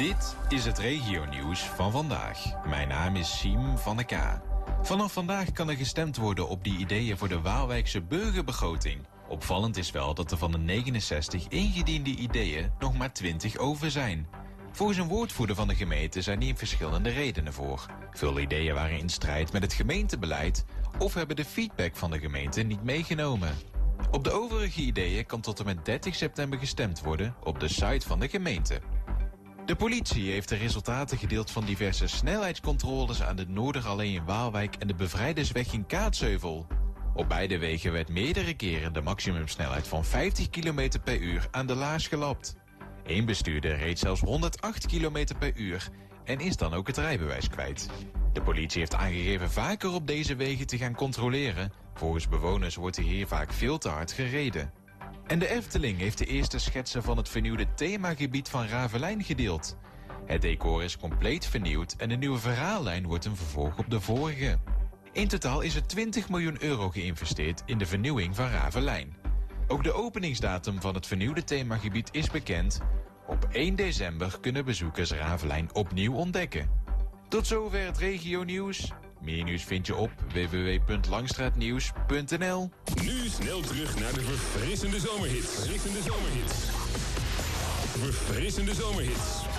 Dit is het regionieuws van vandaag. Mijn naam is Siem van der K. Vanaf vandaag kan er gestemd worden op die ideeën voor de Waalwijkse burgerbegroting. Opvallend is wel dat er van de 69 ingediende ideeën nog maar 20 over zijn. Volgens een woordvoerder van de gemeente zijn hier verschillende redenen voor. Veel ideeën waren in strijd met het gemeentebeleid of hebben de feedback van de gemeente niet meegenomen. Op de overige ideeën kan tot en met 30 september gestemd worden op de site van de gemeente. De politie heeft de resultaten gedeeld van diverse snelheidscontroles aan de Noorderallee in Waalwijk en de Bevrijdersweg in Kaatsheuvel. Op beide wegen werd meerdere keren de maximumsnelheid van 50 km per uur aan de laars gelapt. Eén bestuurder reed zelfs 108 km per uur en is dan ook het rijbewijs kwijt. De politie heeft aangegeven vaker op deze wegen te gaan controleren. Volgens bewoners wordt er hier vaak veel te hard gereden. En de Efteling heeft de eerste schetsen van het vernieuwde themagebied van Ravelijn gedeeld. Het decor is compleet vernieuwd en de nieuwe verhaallijn wordt een vervolg op de vorige. In totaal is er 20 miljoen euro geïnvesteerd in de vernieuwing van Ravelijn. Ook de openingsdatum van het vernieuwde themagebied is bekend. Op 1 december kunnen bezoekers Ravelijn opnieuw ontdekken. Tot zover het regionieuws. Meer nieuws vind je op www.langstraatnieuws.nl. Nu snel terug naar de verfrissende zomerhits. Verfrissende zomerhits.